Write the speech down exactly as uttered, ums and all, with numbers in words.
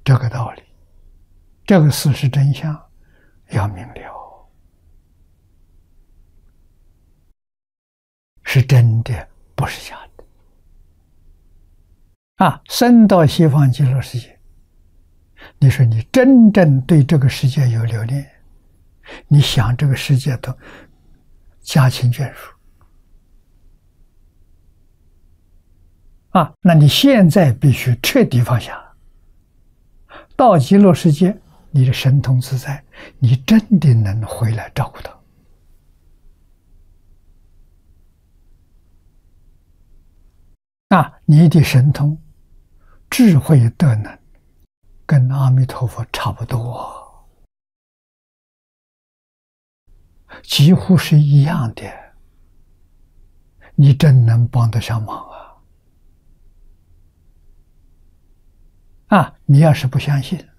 这个道理，这个事实真相要明了，是真的，不是假的。啊，生到西方极乐世界，你说你真正对这个世界有留恋，你想这个世界都家亲眷属啊，那你现在必须彻底放下。到极乐世界，你的神通自在，你真的能回来照顾他。啊，你的神通、智慧、德能，跟阿弥陀佛差不多，几乎是一样的。你真能帮得上忙啊！啊，你要是不相信，